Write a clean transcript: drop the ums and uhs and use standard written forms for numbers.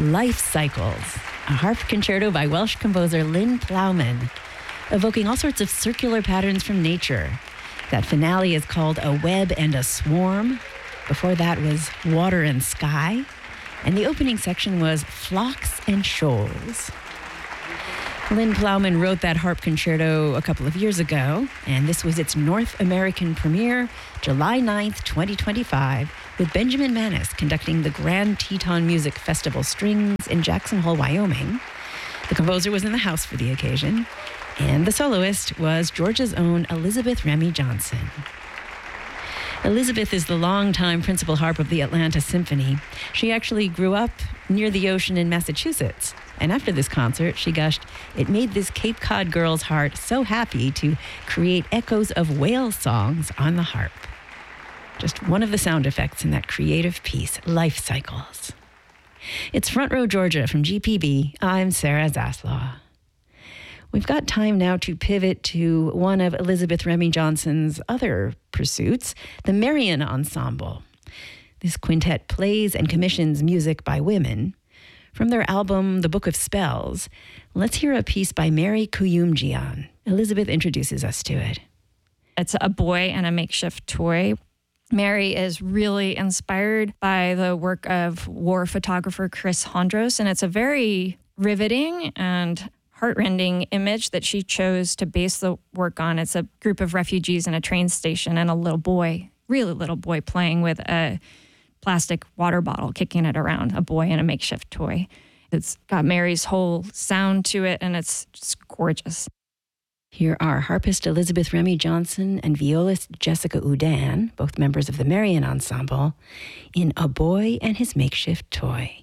Life Cycles, a harp concerto by Welsh composer Lynn Plowman, evoking all sorts of circular patterns from nature. That finale is called A Web and a Swarm. Before that was Water and Sky. And the opening section was Flocks and Shoals. Lynn Plowman wrote that harp concerto a couple of years ago, and this was its North American premiere, July 9th, 2025, with Benjamin Manis conducting the Grand Teton Music Festival Strings in Jackson Hole, Wyoming. The composer was in the house for the occasion, and the soloist was Georgia's own Elizabeth Remy Johnson. Elizabeth is the longtime principal harp of the Atlanta Symphony. She actually grew up near the ocean in Massachusetts. And after this concert, she gushed, "It made this Cape Cod girl's heart so happy to create echoes of whale songs on the harp." Just one of the sound effects in that creative piece, Life Cycles. It's Front Row Georgia from GPB. I'm Sarah Zaslaw. We've got time now to pivot to one of Elizabeth Remy Johnson's other pursuits, the Marian Ensemble. This quintet plays and commissions music by women. From their album, The Book of Spells, let's hear a piece by Mary Kuyumjian. Elizabeth introduces us to it. It's a boy and a makeshift toy. Mary is really inspired by the work of war photographer Chris Hondros, and it's a very riveting and heartrending image that she chose to base the work on. It's a group of refugees in a train station and a little boy, really little boy, playing with a plastic water bottle, kicking it around, a boy and a makeshift toy. It's got Mary's whole sound to it, and it's just gorgeous. Here are harpist Elizabeth Remy Johnson and violist Jessica Udan, both members of the Marian Ensemble, in A Boy and His Makeshift Toy.